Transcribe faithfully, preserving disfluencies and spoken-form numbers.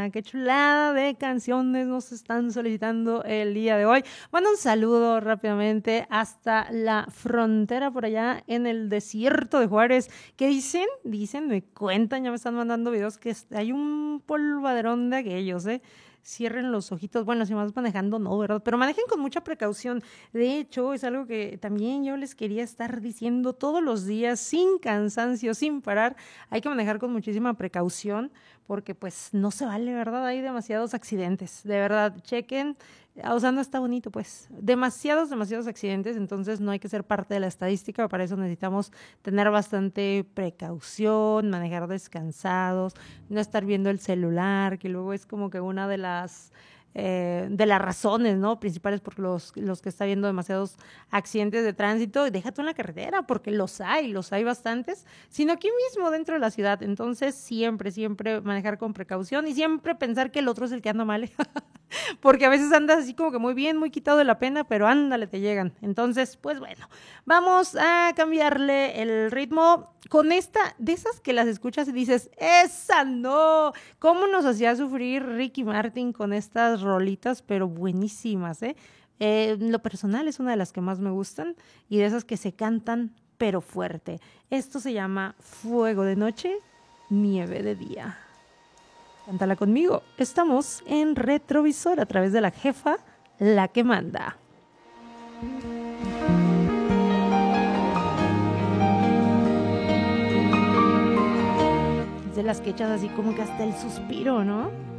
Mañana. Qué chulada de canciones nos están solicitando el día de hoy. Mando un saludo rápidamente hasta la frontera por allá en el desierto de Juárez. ¿Qué dicen? Dicen, me cuentan, ya me están mandando videos que hay un polvaderón de aquellos, ¿eh? Cierren los ojitos, bueno, si vas manejando, no, ¿verdad? Pero manejen con mucha precaución. De hecho, es algo que también yo les quería estar diciendo todos los días, sin cansancio, sin parar. Hay que manejar con muchísima precaución porque pues no se vale, ¿verdad? Hay demasiados accidentes, de verdad, chequen. O sea, no está bonito, pues. Demasiados, demasiados accidentes, entonces no hay que ser parte de la estadística. Para eso necesitamos tener bastante precaución, manejar descansados, no estar viendo el celular, que luego es como que una de las... Eh, de las razones, ¿no? Principales por los, los que está viendo demasiados accidentes de tránsito, y deja tú en la carretera, porque los hay, los hay bastantes, sino aquí mismo dentro de la ciudad. Entonces, siempre, siempre manejar con precaución y siempre pensar que el otro es el que anda mal, porque a veces andas así como que muy bien, muy quitado de la pena, pero ándale, te llegan. Entonces, pues bueno, vamos a cambiarle el ritmo con esta, de esas que las escuchas y dices, ¡esa no! ¿Cómo nos hacía sufrir Ricky Martin con estas rolitas, pero buenísimas, ¿eh? Eh, lo personal es una de las que más me gustan y de esas que se cantan, pero fuerte. Esto se llama Fuego de Noche, Nieve de Día. Cántala conmigo. Estamos en Retrovisor a través de la jefa, la que manda. De las que echas así como que hasta el suspiro, ¿no?